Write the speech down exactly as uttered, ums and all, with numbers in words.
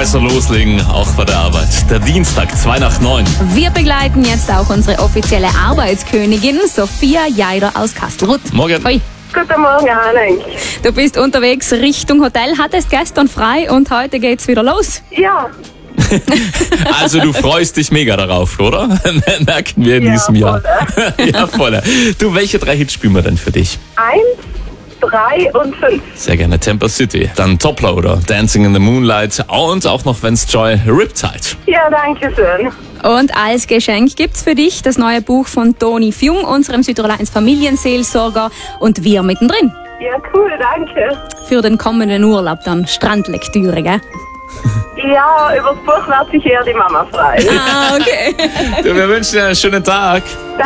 besser loslegen, auch bei der Arbeit. Der Dienstag, zwei nach neun. Wir begleiten jetzt auch unsere offizielle Arbeitskönigin, Sophia Jeider aus Kastelruth. Morgen. Hoi. Guten Morgen, Hanning. Du bist unterwegs Richtung Hotel, hattest gestern frei und heute geht's wieder los. Ja, Also du freust dich mega darauf, oder? Merken wir in ja, diesem Jahr. voll. Ja, voll. Du, welche drei Hits spielen wir denn für dich? Eins, drei und fünf. Sehr gerne Temper City, dann Toploader, Dancing in the Moonlight und auch noch Wenn's Joy, Riptide. Ja, danke schön. Und als Geschenk gibt's für dich das neue Buch von Toni Fjung, unserem Südtirol eins Familienseelsorger, und wir mittendrin. Ja, cool, danke. Für den kommenden Urlaub dann Strandlektüre, gell? Ja, übers Buch wird sich eher die Mama freuen. Ah, okay. Du, wir wünschen dir einen schönen Tag.